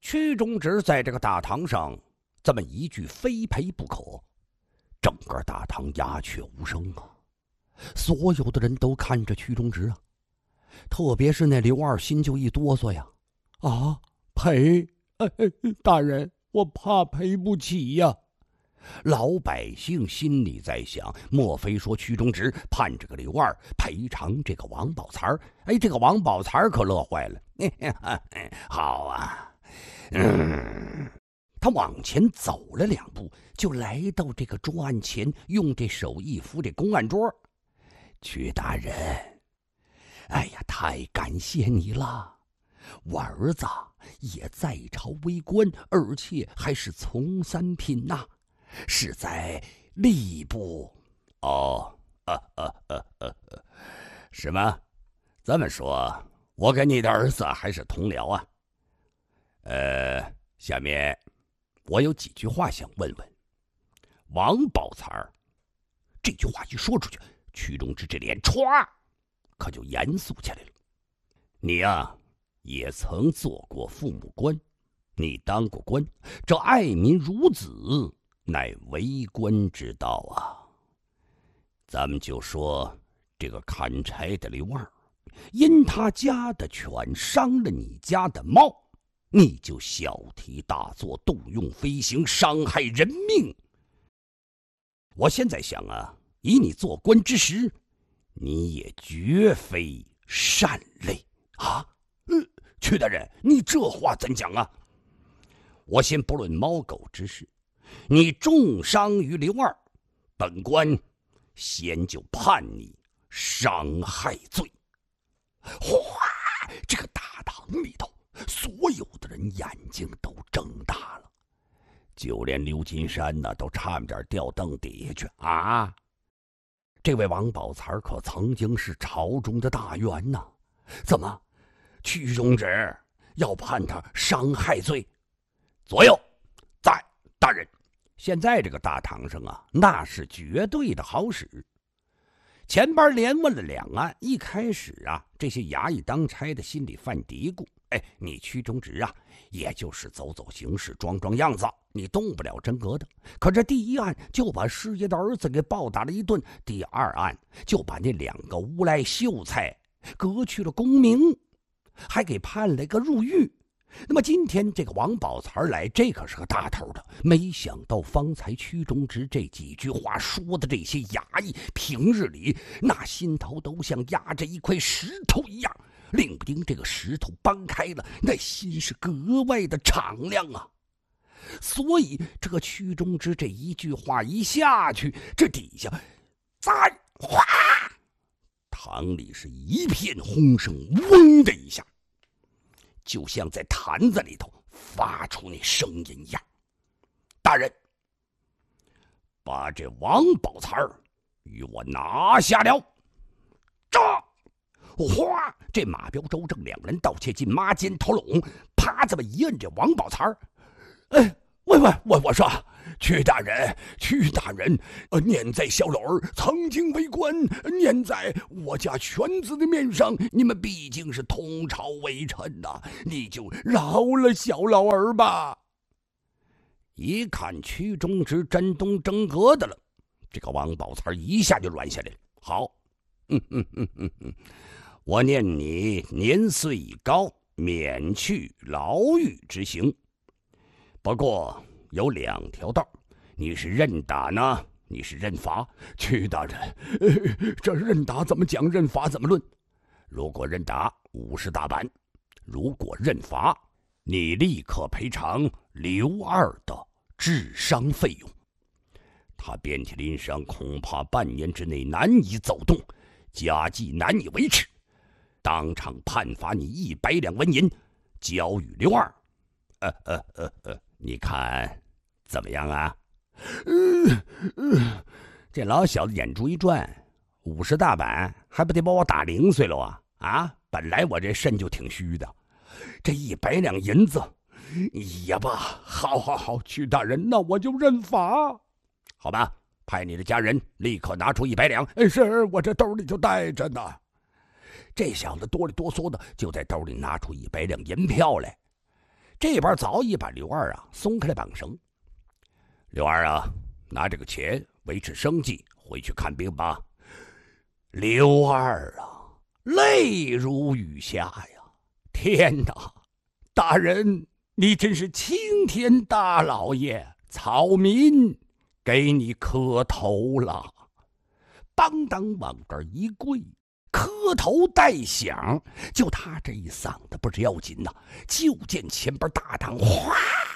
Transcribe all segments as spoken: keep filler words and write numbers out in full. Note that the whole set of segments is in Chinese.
屈中直在这个大堂上这么一句非赔不可，整个大堂鸦雀无声啊！所有的人都看着屈中直啊，特别是那刘二心就一哆嗦呀。啊，赔？哎，大人，我怕赔不起呀。老百姓心里在想，莫非说屈中直盼着个刘二赔偿这个王宝财？哎，这个王宝财可乐坏了。好啊，嗯，他往前走了两步，就来到这个桌案前，用这手一扶这公案桌。屈大人，哎呀，太感谢你了！我儿子也在朝为官，而且还是从三品呐、啊，是在吏部。哦，呃呃呃呃呃，是吗？这么说，我跟你的儿子还是同僚啊。呃，下面我有几句话想问问王宝财。这句话一说出去，屈中直这脸歘可就严肃起来了。你呀、啊，也曾做过父母官，你当过官，这爱民如子乃为官之道啊。咱们就说这个砍柴的刘二，因他家的犬伤了你家的猫，你就小题大做，动用飞行，伤害人命。我现在想啊，以你做官之时，你也绝非善类啊！呃，屈大人，你这话怎讲啊？我先不论猫狗之事，你重伤于刘二，本官先就判你伤害罪。哗！这个大堂里头，所有的人眼睛都睁大了，就连刘金山呢，都差点掉凳底下去啊！这位王宝财可曾经是朝中的大员呐，怎么屈中直要判他伤害罪？左右，在大人，现在这个大堂上啊，那是绝对的好使。前边连问了两案，一开始啊，这些衙役当差的心里犯嘀咕：哎，你屈中直啊，也就是走走形式，装装样子，你动不了真格的。可这第一案就把师爷的儿子给暴打了一顿，第二案就把那两个无赖秀才革去了功名，还给判了个入狱。那么今天这个王宝财来，这可是个大头的。没想到方才屈中直这几句话说的，这些衙役平日里那心头都像压着一块石头一样，令不丁这个石头搬开了，那心是格外的敞亮啊。所以这个屈中直这一句话一下去，这底下再哗，堂里是一片轰声，嗡的一下，就像在坛子里头发出那声音一样。大人，把这王宝财与我拿下了。这哗，这马彪、周正两人盗窃进妈肩头拢，啪这么一摁这王宝财。哎，喂喂，我我说屈大人，屈大人，呃，念在小老儿曾经为官，念在我家犬子的面上，你们毕竟是同朝为臣呐、啊，你就饶了小老儿吧。一看屈中直真东真格的了，这个王宝财一下就软下来了。好，嗯嗯嗯嗯嗯，我念你年岁已高，免去牢狱之刑。不过有两条道，你是认打呢，你是认罚？屈大人，呃、这认打怎么讲，认罚怎么论？如果认打，五十大板；如果认罚，你立刻赔偿刘二的治伤费用。他遍体鳞伤，恐怕半年之内难以走动，家计难以维持。当场判罚你一百两纹银，交与刘二。呃呃呃呃，你看怎么样啊？呃呃，这老小子眼珠一转，五十大板还不得把我打零碎了啊？啊，本来我这肾就挺虚的，这一百两银子也罢，好好好，屈大人，那我就认罚，好吧？派你的家人立刻拿出一百两。是，我这兜里就带着呢。这小子哆里哆嗦的就在兜里拿出一百两银票来。 这边早已把刘二啊松开了绑绳。刘二啊，拿这个钱维持生计，回去看病吧。刘二啊，泪如雨下呀！天哪，大人，你真是青天大老爷，草民给你磕头了。当当往这儿一跪，磕头带响，就他这一嗓子不是要紧呐，就见前边大堂哗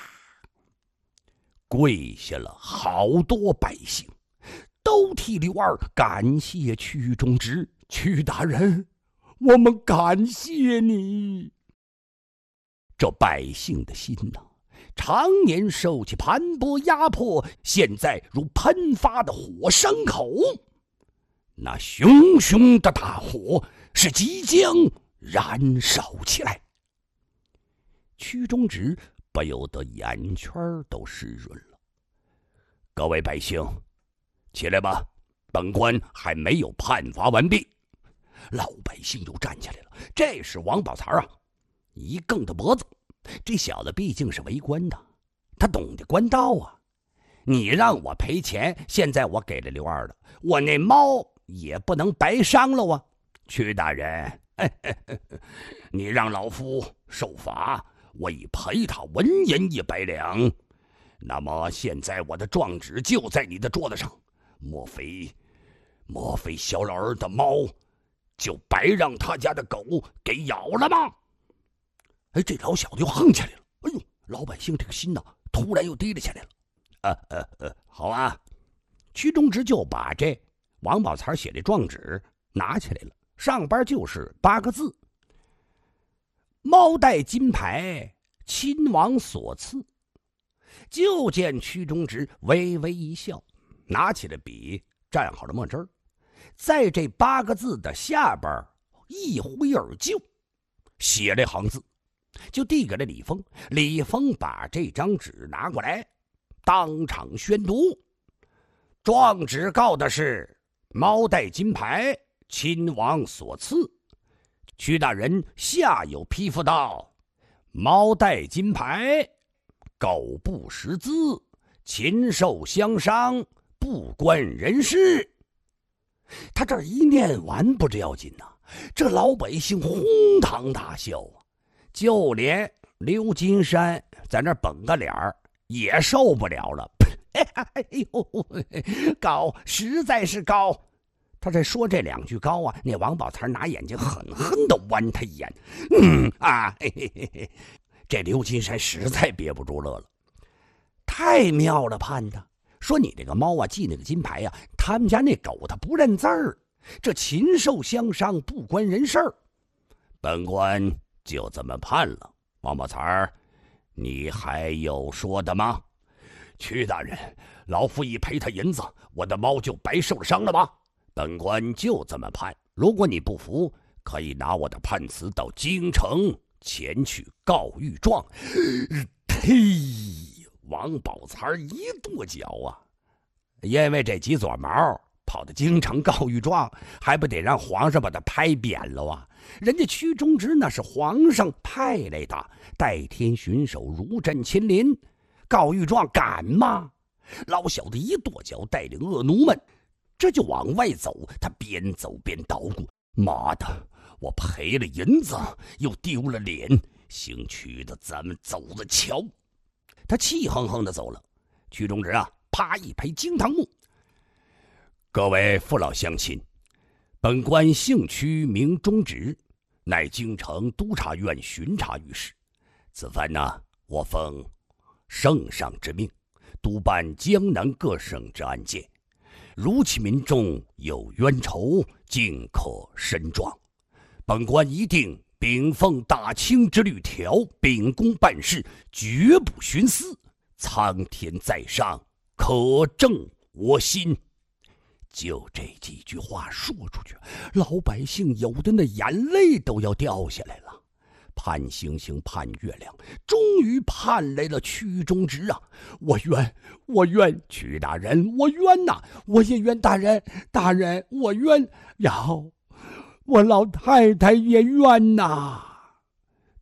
跪下了好多百姓，都替刘二感谢屈中直。屈大人，我们感谢你。这百姓的心呐、啊，常年受起盘剥压迫，现在如喷发的火山口，那熊熊的大火是即将燃烧起来。屈中直不由得眼圈都湿润了。各位百姓，起来吧，本官还没有判罚完毕。老百姓又站起来了。这时王宝财啊，一梗的脖子，这小子毕竟是为官的，他懂得官道啊。你让我赔钱，现在我给了刘二了，我那猫也不能白伤了啊。屈大人，你让老夫受罚，我已赔他文银一百两。那么现在我的状纸就在你的桌子上，莫非莫非小老儿的猫就白让他家的狗给咬了吗？哎，这老小子又哼起来了。哎呦，老百姓这个心呐、啊，突然又低了下来了。呃呃呃，好啊。屈中直就把这王宝财写的状纸拿起来了，上边就是八个字：猫带金牌，亲王所赐。就见屈中直微微一笑，拿起了笔，蘸好了墨汁儿，在这八个字的下边一挥而就写了一行字，就递给了李峰。李峰把这张纸拿过来，当场宣读。状纸告的是猫带金牌，亲王所赐。屈大人下有批复道：猫带金牌，狗不识字，禽兽相伤，不关人事。他这一念完不这要紧呐、啊，这老百姓哄堂大笑啊，就连刘金山在那绷个脸儿也受不了了。哎呦，高，实在是高！他在说这两句高啊，那王宝财拿眼睛狠狠地剜他一眼。嗯啊，嘿嘿嘿嘿，这刘金山实在憋不住乐了，太妙了，判的。说你这个猫啊，系那个金牌呀、啊，他们家那狗它不认字儿，这禽兽相伤不关人事儿。本官就这么判了。王宝财，你还有说的吗？屈大人，老夫一赔他银子，我的猫就白受了伤了吗？本官就这么判。如果你不服，可以拿我的判词到京城前去告御状。呸！王宝财一跺脚啊，因为这几撮毛跑到京城告御状，还不得让皇上把他拍扁了啊？人家屈中直那是皇上派来的，代天巡守，如朕亲临，告御状敢吗？老小子一跺脚，带领恶奴们这就往外走。他边走边捣鼓，妈的，我赔了银子又丢了脸，姓屈的咱们走着瞧。他气哼哼的走了。屈中直啊，啪一拍惊堂木：各位父老乡亲，本官姓屈名中直，乃京城督察院巡查御史。此番呢，我奉圣上之命，督办江南各省之案件，如其民众有冤仇，尽可申状。本官一定秉奉大清之律条，秉公办事，绝不徇私。苍天在上，可正我心。就这几句话说出去，老百姓有的那眼泪都要掉下来了。盼星星盼月亮，终于盼来了屈中直啊！我冤，我冤，屈大人，我冤呐、啊！我也冤大人，大人，我冤呀！我老太太也冤呐！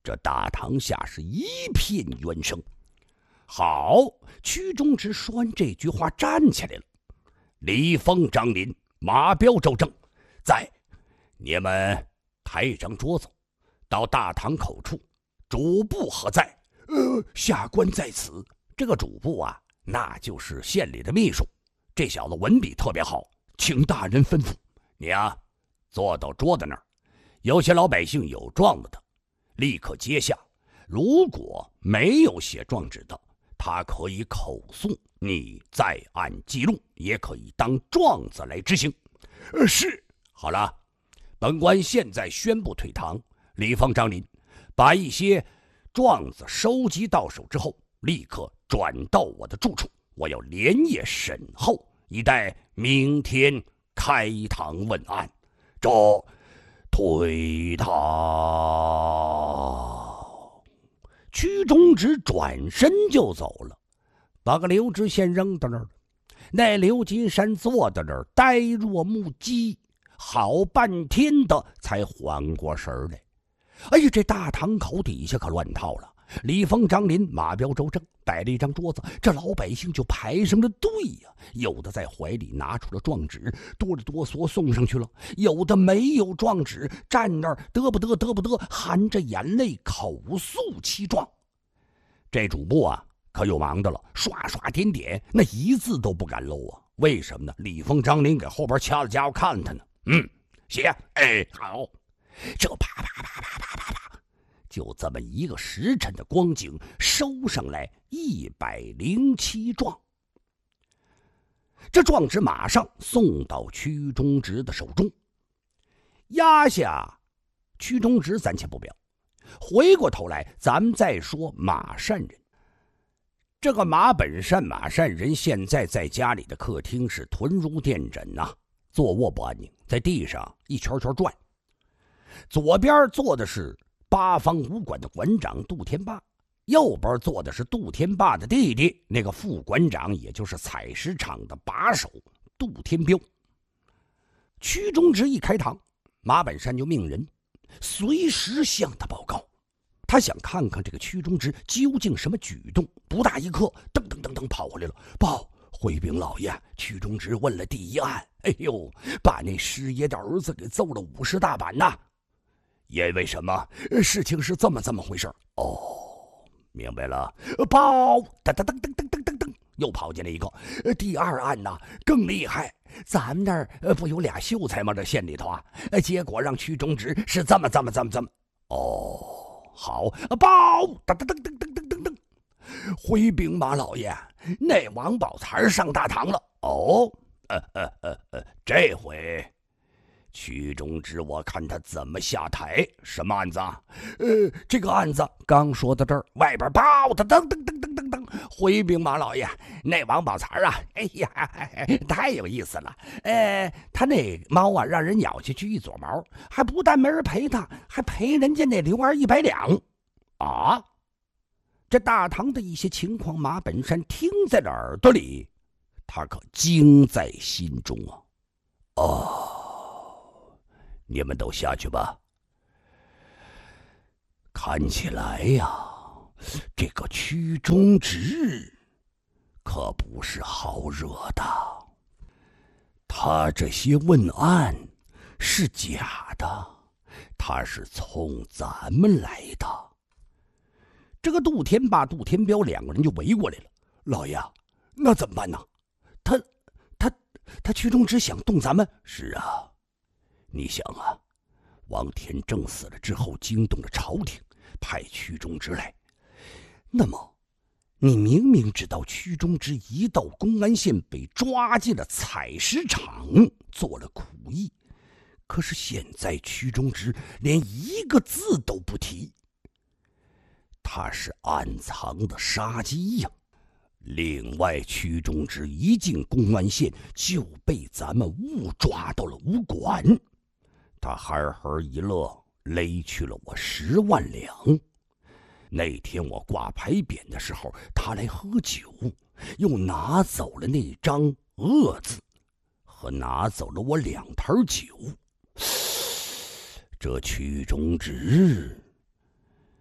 这大堂下是一片冤声。好，屈中直说完这句话站起来了。李丰、张林、马彪、周正，在，你们抬一张桌子到大堂口处，主簿何在？呃，下官在此。这个主簿啊，那就是县里的秘书，这小子文笔特别好，请大人吩咐。你啊，坐到桌子那儿，有些老百姓有状子的，立刻接下；如果没有写状纸的，他可以口诉，你再按记录，也可以当状子来执行。呃，是。好了，本官现在宣布退堂。李丰、张林，把一些状子收集到手之后，立刻转到我的住处，我要连夜审候，以待明天开堂问案。这退堂。屈中直转身就走了，把个刘知县扔到那儿了。那刘金山坐在那儿呆若木鸡，好半天的才缓过神来。哎呀，这大堂口底下可乱套了。李丰、张林、马彪、周正摆了一张桌子，这老百姓就排上了队呀、啊。有的在怀里拿出了状纸，哆里哆嗦送上去了；有的没有状纸，站那儿得不得得不得，含着眼泪口诉其状。这主簿啊，可有忙的了，刷刷点点，那一字都不敢漏啊。为什么呢？李丰、张林给后边掐了家伙看他呢。嗯，写，哎，好。这啪啪啪啪啪啪啪，就这么一个时辰的光景，收上来一百零七状。这状纸马上送到屈中直的手中。压下屈中直暂且不表，回过头来咱们再说马善人。这个马本善马善人现在在家里的客厅是臀如垫枕呐、啊，坐卧不安宁，在地上一圈圈转。左边坐的是八方武馆的馆长杜天霸，右边坐的是杜天霸的弟弟，那个副馆长，也就是采石场的把手杜天彪。屈中直一开堂，马本山就命人随时向他报告，他想看看这个屈中直究竟什么举动。不大一刻，噔噔噔噔跑回来了，报回禀老爷，屈中直问了第一案，哎呦，把那师爷的儿子给揍了五十大板呐！因为什么？事情是这么这么回事。哦，明白了。报，噔噔噔噔噔噔噔噔，又跑进来一个。第二案呢更厉害，咱们那儿不有俩秀才吗？这县里头啊，结果让屈中直是这么这么这么这么。哦，好，报，噔噔噔噔噔噔噔噔，回禀马老爷，那王宝才上大堂了。哦，呃呃呃呃，这回。屈中直，我看他怎么下台？什么案子啊？呃，这个案子刚说到这儿，外边报的噔噔噔噔噔噔，回禀马老爷，那王宝才啊，哎呀，太有意思了。呃，他那猫啊，让人咬下去一撮毛，还不但没人赔他，还赔人家那刘二一百两。啊！这大堂的一些情况，马本山听在了耳朵里，他可惊在心中啊！哦。你们都下去吧。看起来呀，这个屈中直可不是好惹的。他这些问案是假的，他是冲咱们来的。这个杜天霸、杜天彪两个人就围过来了。老爷，那怎么办呢？他、他、他屈中直想动咱们？是啊。你想啊，王天正死了之后，惊动了朝廷，派屈中直来。那么，你明明知道屈中直一到公安县被抓进了采石场，做了苦役，可是现在屈中直连一个字都不提，他是暗藏的杀机呀。另外，屈中直一进公安县就被咱们误抓到了武馆。他呵呵一乐，勒去了我十万两。那天我挂牌匾的时候，他来喝酒，又拿走了那张恶字，和拿走了我两坛酒。这屈中直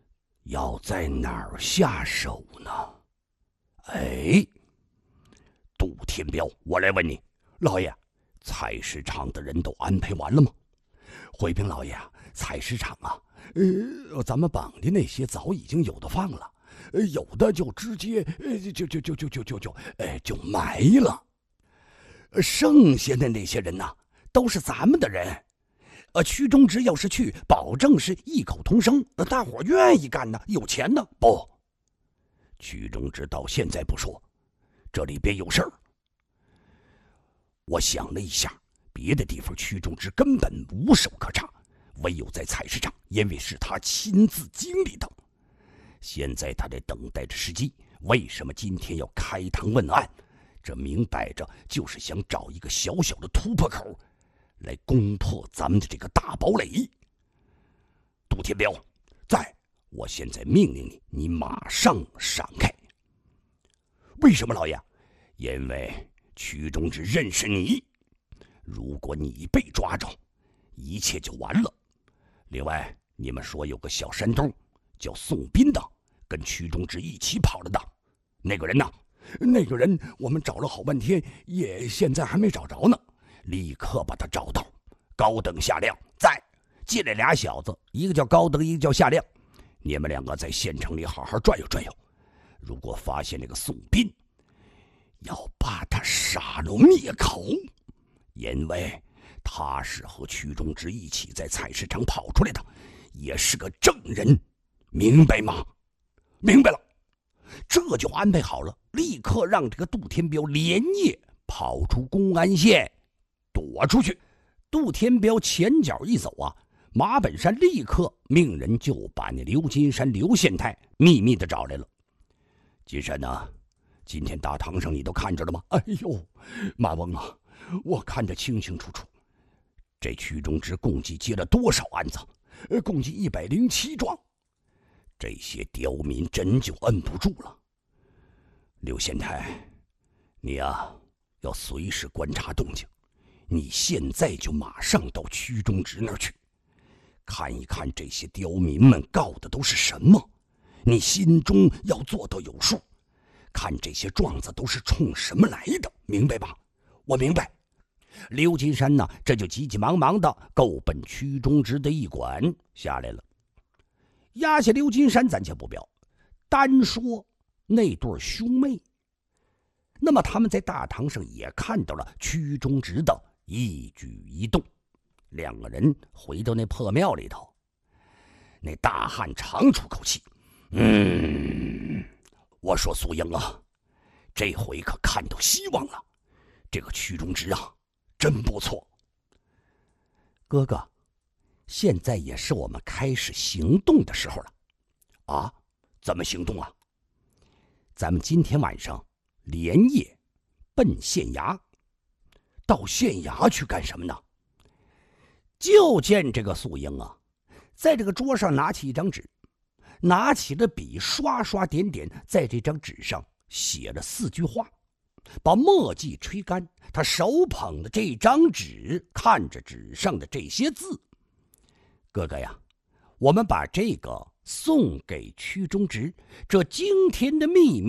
要在哪儿下手呢？哎，杜天彪，我来问你，老爷，菜市场的人都安排完了吗？回禀老爷啊，菜市场啊，呃，咱们绑的那些早已经有的放了，呃，有的就直接，呃，就就就就就就就，哎，就埋了。剩下的那些人呐，都是咱们的人。呃，区中直要是去，保证是异口同声，大伙愿意干呢，有钱呢。不，区中直到现在不说，这里边有事儿。我想了一下，别的地方区中直根本无手可查，唯有在菜市场，因为是他亲自经历的。现在他在等待着时机。为什么今天要开堂问案？这明摆着就是想找一个小小的突破口，来攻破咱们的这个大堡垒。杜天彪，在，我现在命令你，你马上闪开。为什么，老爷？因为区中直认识你，如果你被抓着，一切就完了。另外，你们说有个小山东叫宋斌的，跟区中直一起跑了的，那个人呢？那个人我们找了好半天，也现在还没找着呢。立刻把他找到。高等夏亮在，进来俩小子，一个叫高等，一个叫夏亮。你们两个在县城里好好转悠转悠，如果发现那个宋斌，要把他杀了灭口，因为他是和区中直一起在菜市场跑出来的，也是个证人，明白吗？明白了。这就安排好了，立刻让这个杜天彪连夜跑出公安县躲出去。杜天彪前脚一走啊，马本山立刻命人就把那刘金山刘县太秘密的找来了。金山呢，今天大堂上你都看着了吗？哎呦，马翁啊，我看着清清楚楚。这区中直共计接了多少案子？呃，共计一百零七桩。这些刁民真就摁不住了。刘县太，你呀、啊、要随时观察动静，你现在就马上到区中直那儿去，看一看这些刁民们告的都是什么，你心中要做到有数，看这些状子都是冲什么来的，明白吧？我明白。刘金山呢，这就急急忙忙的够奔区中直的驿馆下来了。压下刘金山暂且不表，单说那对兄妹，那么他们在大堂上也看到了区中直的一举一动。两个人回到那破庙里头，那大汉长出口气，嗯，我说苏英啊，这回可看到希望了，这个区中直啊真不错。哥哥，现在也是我们开始行动的时候了。啊，怎么行动啊？咱们今天晚上连夜奔县衙。到县衙去干什么呢？就见这个素英啊，在这个桌上拿起一张纸，拿起了笔，刷刷点点，在这张纸上写了四句话，把墨迹吹干。他手捧的这张纸，看着纸上的这些字。哥哥呀，我们把这个送给区中直，这惊天的秘密